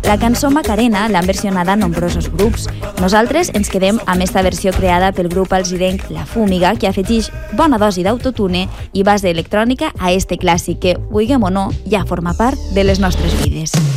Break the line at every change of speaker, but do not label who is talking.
La cançó Macarena l'han versionada nombrosos grups. Nosaltres ens quedem amb esta versió creada pel grup algirenc La Fúmiga, que afegeix bona dosi d'autotune i base electrònica a este clàssic que, vulguem o no, ja forma part de les nostres vides.